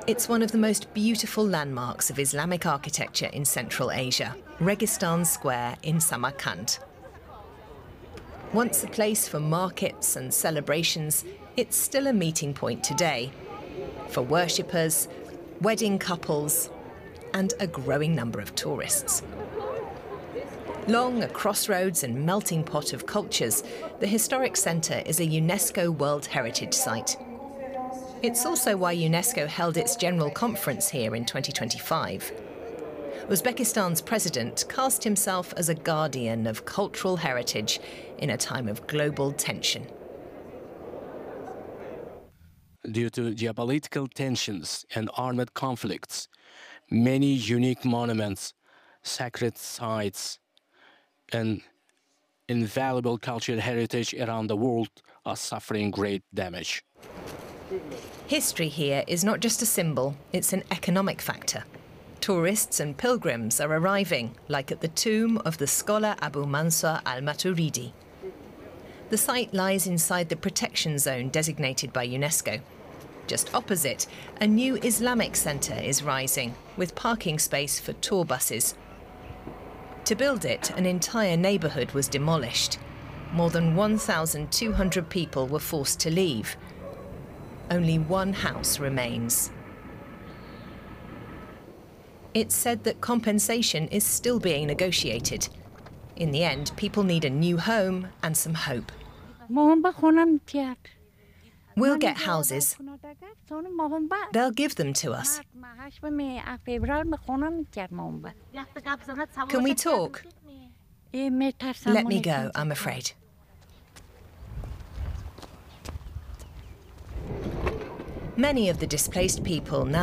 It's one of the most beautiful landmarks of Islamic architecture in Central Asia, Registan Square in Samarkand. Once a place for markets and celebrations, it's still a meeting point today for worshippers, wedding couples, and a growing number of tourists. Long a crossroads and melting pot of cultures, the historic centre is a UNESCO World Heritage Site. It's also why UNESCO held its general conference here in 2025. Uzbekistan's president cast himself as a guardian of cultural heritage in a time of global tension. Due to geopolitical tensions and armed conflicts, many unique monuments, sacred sites, and invaluable cultural heritage around the world are suffering great damage. History here is not just a symbol, it's an economic factor. Tourists and pilgrims are arriving, like at the tomb of the scholar Abu Mansur al-Maturidi. The site lies inside the protection zone designated by UNESCO. Just opposite, a new Islamic centre is rising, with parking space for tour buses. To build it, an entire neighbourhood was demolished. More than 1,200 people were forced to leave. Only one house remains. It's said that compensation is still being negotiated. In the end, people need a new home and some hope. We'll get houses. They'll give them to us. Can we talk? Let me go, I'm afraid. Many of the displaced people now